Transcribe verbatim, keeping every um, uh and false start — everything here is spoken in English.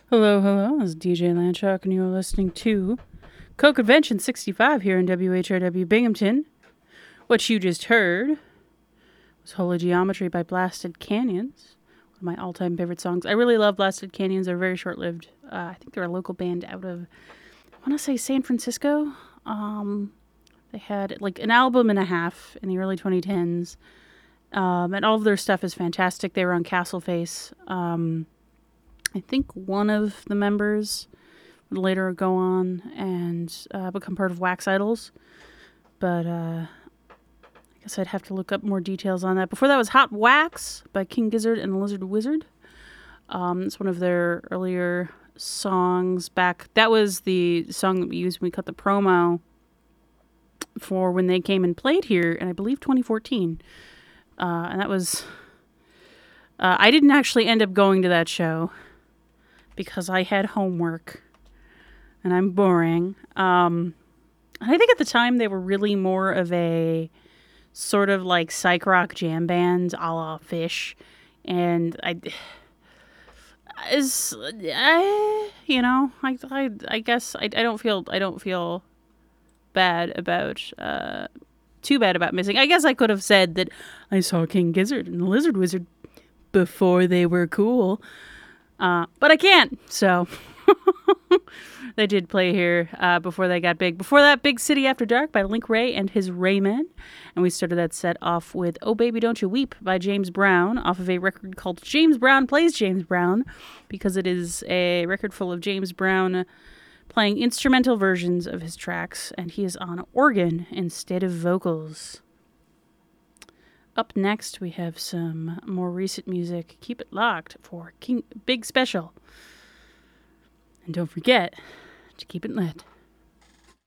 Hello, hello. This is D J Landshock, and you are listening to Co-Convention sixty-five here in W H R W Binghamton. What you just heard was Holy Geometry by Blasted Canyons, one of my all-time favorite songs. I really love Blasted Canyons. They're very short-lived. Uh, I think they're a local band out of, I want to say San Francisco. Um, they had like an album and a half in the early twenty tens, um, and all of their stuff is fantastic. They were on Castle Face. Um, I think one of the members would later go on and uh, become part of Wax Idols. But uh, I guess I'd have to look up more details on that. Before that was Hot Wax by King Gizzard and the Lizard Wizard. Um, it's one of their earlier songs back. That was the song that we used when we cut the promo for when they came and played here in, I believe, twenty fourteen. Uh, and that was... Uh, I didn't actually end up going to that show because I had homework and I'm boring. Um, and I think at the time they were really more of a sort of like psych rock jam band a la Fish. And I, is, I, you know, I, I, I guess I, I don't feel, I don't feel bad about, uh, too bad about missing. I guess I could have said that I saw King Gizzard and the Lizard Wizard before they were cool. Uh, but I can't, so they did play here uh, before they got big. Before that, Big City After Dark by Link Wray and his Raymen. And we started that set off with Oh Baby Don't You Weep by James Brown off of a record called James Brown Plays James Brown, because it is a record full of James Brown playing instrumental versions of his tracks, and he is on organ instead of vocals. Up next, we have some more recent music. Keep it locked for King Big Special. And don't forget to keep it lit.